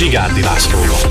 Csigárdi Lászlóval.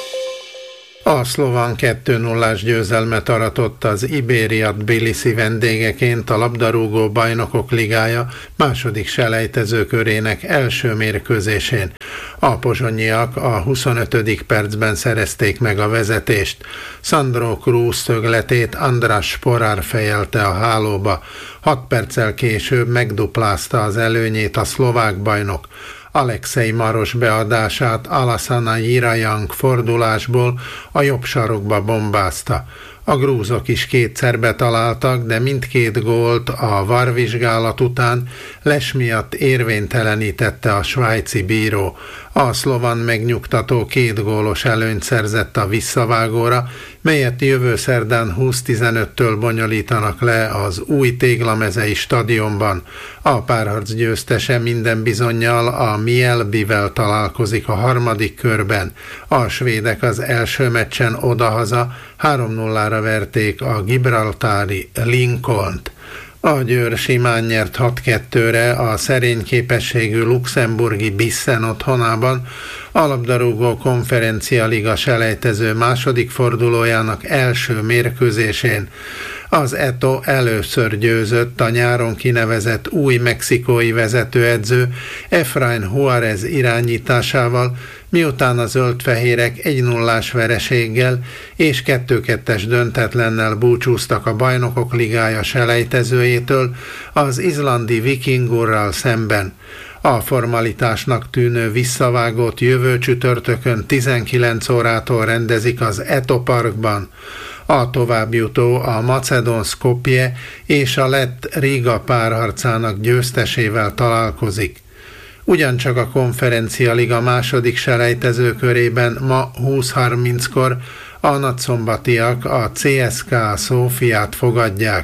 A szlován 2-0-ás győzelmet aratott az Iberia Tbilisi vendégeként a labdarúgó bajnokok ligája második selejtezőkörének első mérkőzésén. A pozsonyiak a 25. percben szerezték meg a vezetést. Sandro Cruz szögletét András Sporár fejelte a hálóba. 6 perccel később megduplázta az előnyét a szlovák bajnok. Alexei Maros beadását Alasana Jirajank fordulásból a jobb sarokba bombázta. A grúzok is kétszer betaláltak, de mindkét gólt a VAR vizsgálat után les miatt érvénytelenítette a svájci bíró. A szlován megnyugtató 2 gólos előnyt szerzett a visszavágóra, melyet jövő szerdán 20:15-től bonyolítanak le az új Téglamezei stadionban. A párharc győztese minden bizonnyal a Mjällbyvel találkozik a harmadik körben. A svédek az első meccsen odahaza 3-0-ra verték a gibraltári Lincolnt. A Győr simán nyert 6-2-re a szerény képességű luxemburgi Bissen otthonában, a labdarúgó konferencia liga selejtező második fordulójának első mérkőzésén. Az Eto először győzött a nyáron kinevezett új mexikói vezetőedző Efrain Juárez irányításával, miután a zöldfehérek 1-0-ás vereséggel és 2-2-es döntetlennel búcsúztak a Bajnokok Ligája selejtezőjétől az izlandi Vikingurral szemben. A formalitásnak tűnő visszavágót jövő csütörtökön 19 órától rendezik az Eto Parkban. A továbbjutó a macedón Skopje és a lett Riga párharcának győztesével találkozik. Ugyancsak a konferencia liga második selejtező körében ma 20:30-kor a nagyszombatiak a CSKA Szófiát fogadják.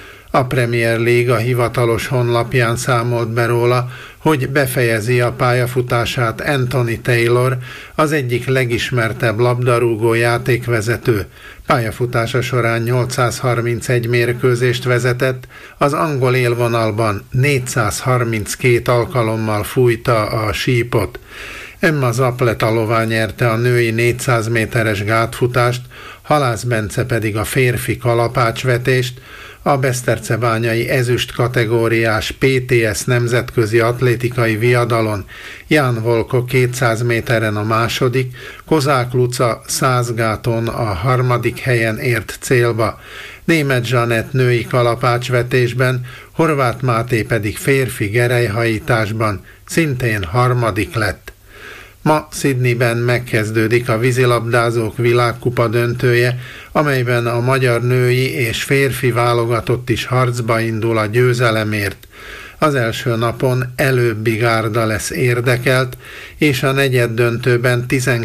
A Premier League a hivatalos honlapján számolt be róla, hogy befejezi a pályafutását Anthony Taylor, az egyik legismertebb labdarúgó játékvezető. Pályafutása során 831 mérkőzést vezetett, az angol élvonalban 432 alkalommal fújta a sípot. Emma Zapletalova nyerte a női 400 méteres gátfutást, Halász Bence pedig a férfi kalapácsvetést, a besztercebányai ezüst kategóriás PTS nemzetközi atlétikai viadalon Ján Volko 200 méteren a második, Kozák Luca 100 gáton a harmadik helyen ért célba, Németh Zsanett női kalapácsvetésben, Horváth Máté pedig férfi gerelyhajításban szintén harmadik lett. Ma Sydneyben megkezdődik a vízilabdázók világkupa döntője, amelyben a magyar női és férfi válogatott is harcba indul a győzelemért. Az első napon előbbi gárda lesz érdekelt, és a negyeddöntőben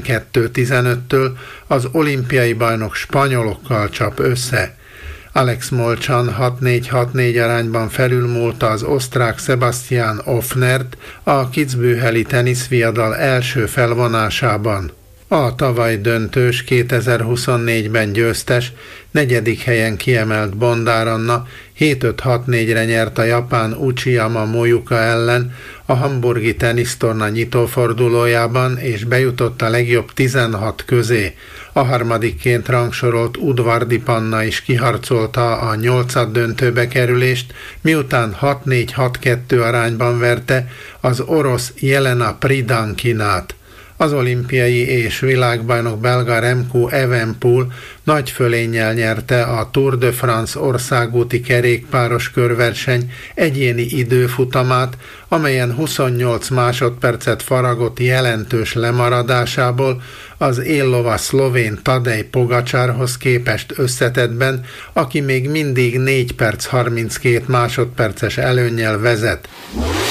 12-15-től az olimpiai bajnok spanyolokkal csap össze. Alex Molchan 6-4-6-4 arányban felülmúlta az osztrák Sebastian Offnert a kitzbüheli teniszviadal első felvonásában. A tavaly döntős 2024-ben győztes, 4. helyen kiemelt Bondár Anna 7-5-6-4-re nyert a japán Uchiyama Moyuka ellen a hamburgi tenisztorna nyitófordulójában, és bejutott a legjobb 16 közé. A harmadikként rangsorolt Udvardi Panna is kiharcolta a 8. döntőbe kerülést, miután 6-4-6-2 arányban verte az orosz Jelena Pridankinát. Az olimpiai és világbajnok belga Remco Evenepoel nagy fölénnyel nyerte a Tour de France országúti kerékpáros körverseny egyéni időfutamát, amelyen 28 másodpercet faragott jelentős lemaradásából az éllova szlovén Tadej Pogacsárhoz képest összetettben, aki még mindig 4 perc 32 másodperces előnnyel vezet.